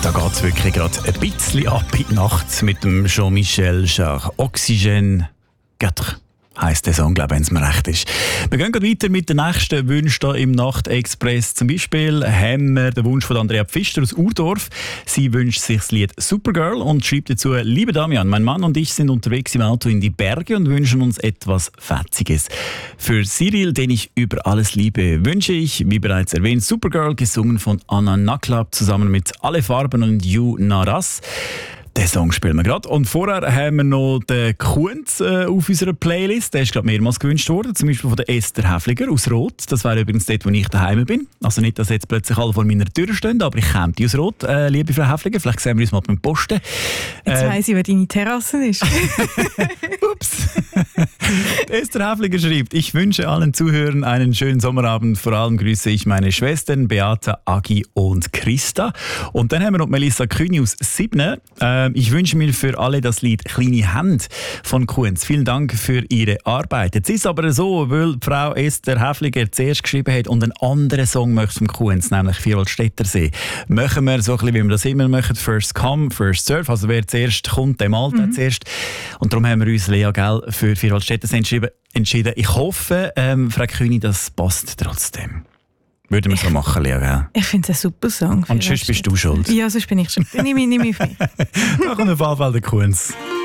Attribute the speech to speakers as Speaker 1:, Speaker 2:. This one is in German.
Speaker 1: Da geht es wirklich gerade ein bisschen ab in die Nacht mit dem Jean-Michel Jarre. Oxygène 4 heisst der Song, glaube ich, wenn es mir recht ist. Wir gehen weiter mit den nächsten Wünschen hier im Nachtexpress. Zum Beispiel haben wir den Wunsch von Andrea Pfister aus Urdorf. Sie wünscht sich das Lied Supergirl und schreibt dazu: Liebe Damian, mein Mann und ich sind unterwegs im Auto in die Berge und wünschen uns etwas Fetziges. Für Cyril, den ich über alles liebe, wünsche ich, wie bereits erwähnt, Supergirl, gesungen von Anna Naklab zusammen mit Alle Farben und You Naras. Den Song spielen wir gerade. Und vorher haben wir noch den Kunz auf unserer Playlist. Der ist gerade mehrmals gewünscht worden. Zum Beispiel von der Esther Häfliger aus Rot. Das wäre übrigens dort, wo ich daheim bin. Also nicht, dass jetzt plötzlich alle vor meiner Tür stehen, aber ich käme aus Rot, liebe Frau Häfliger. Vielleicht sehen wir uns mal beim Posten.
Speaker 2: Jetzt weiss ich, wer deine Terrasse ist.
Speaker 1: Ups. Esther Häfliger schreibt: Ich wünsche allen Zuhörern einen schönen Sommerabend. Vor allem grüße ich meine Schwestern Beata, Agi und Christa. Und dann haben wir noch Melissa Kühni aus Sibne. Ich wünsche mir für alle das Lied «Kleine Hände» von Kunz. Vielen Dank für Ihre Arbeit. Jetzt ist es aber so, weil Frau Esther Häfliger zuerst geschrieben hat und einen anderen Song möchte vom Kunz, nämlich «Vierwaldstättersee». Machen wir so ein bisschen, wie wir das immer machen, «First come, first serve». Also wer zuerst kommt, der malt zuerst. Und darum haben wir uns, Lea, für «Vierwaldstättersee» entschieden. Ich hoffe, Frau Kühni, das passt trotzdem. Würden wir so machen, Lea, gell?
Speaker 2: Ich finde es ein super Song.
Speaker 1: Und sonst bist du schuld.
Speaker 2: Ja, sonst bin ich schuld. Nehme ich mit.
Speaker 1: Machen wir auf jeden Fall den Kunz.